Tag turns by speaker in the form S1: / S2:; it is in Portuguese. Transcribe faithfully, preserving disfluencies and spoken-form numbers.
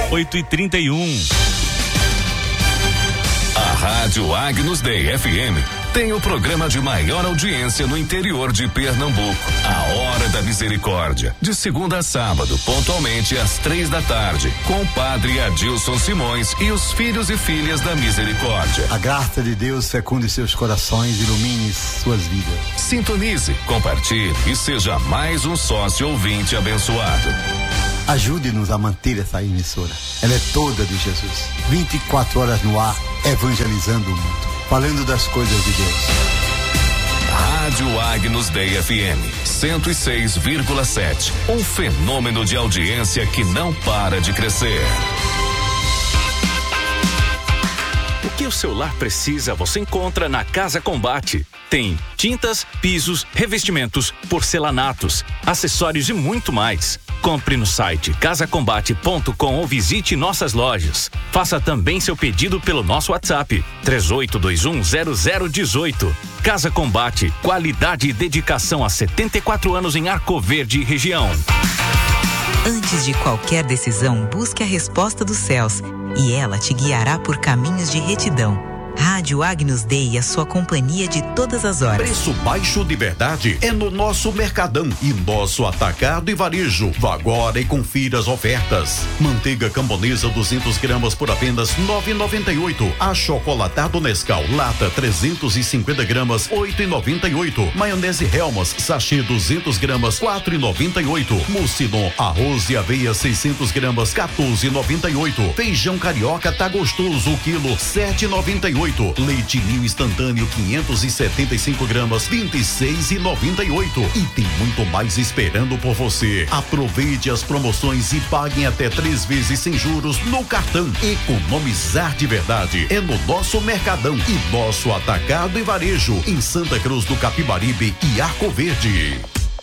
S1: oito e trinta e um.
S2: A Rádio Agnus Dei F M tem o programa de maior audiência no interior de Pernambuco. A Hora da Misericórdia, de segunda a sábado, pontualmente às três da tarde, com o padre Adilson Simões e os filhos e filhas da Misericórdia.
S3: A graça de Deus fecunde seus corações, ilumine suas vidas.
S2: Sintonize, compartilhe e seja mais um sócio ouvinte abençoado.
S3: Ajude-nos a manter essa emissora. Ela é toda de Jesus. vinte e quatro horas no ar, evangelizando o mundo, falando das coisas de Deus.
S2: Rádio Agnus Dei F M, cento e seis vírgula sete. Um fenômeno de audiência que não para de crescer.
S4: O que o seu lar precisa, você encontra na Casa Combate. Tem tintas, pisos, revestimentos, porcelanatos, acessórios e muito mais. Compre no site casa combate ponto com ou visite nossas lojas. Faça também seu pedido pelo nosso WhatsApp três oito dois um zero zero um oito. Casa Combate, qualidade e dedicação há setenta e quatro anos em Arco Verde e região.
S5: Antes de qualquer decisão, busque a resposta dos céus e ela te guiará por caminhos de retidão. Rádio Agnus Dei, a sua companhia de todas as horas.
S6: Preço baixo de verdade é no nosso Mercadão e nosso Atacado e Varejo. Vá agora e confira as ofertas. Manteiga camponesa duzentos gramas por apenas nove reais e noventa e oito centavos. Achocolatado Nescau lata trezentos e cinquenta gramas oito reais e noventa e oito centavos. Maionese Helmas sachê duzentos gramas quatro reais e noventa e oito centavos. Mucilon arroz e aveia seiscentos gramas quatorze reais e noventa e oito centavos. Feijão carioca tá gostoso quilo sete reais e noventa e oito centavos. Leite Ninho instantâneo quinhentos e setenta e cinco gramas vinte e seis reais e noventa e oito centavos. E tem muito mais esperando por você. Aproveite as promoções e paguem até três vezes sem juros no cartão. Economizar de verdade é no nosso Mercadão e nosso Atacado e Varejo em Santa Cruz do Capibaribe e Arco Verde.